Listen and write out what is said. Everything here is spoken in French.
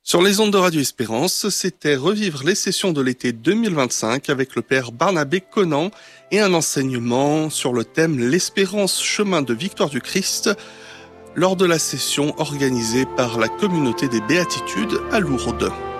Sur les ondes de Radio Espérance, c'était revivre les sessions de l'été 2025 avec le père Barnabé Conan et un enseignement sur le thème L'espérance, chemin de victoire du Christ lors de la session organisée par la communauté des Béatitudes à Lourdes.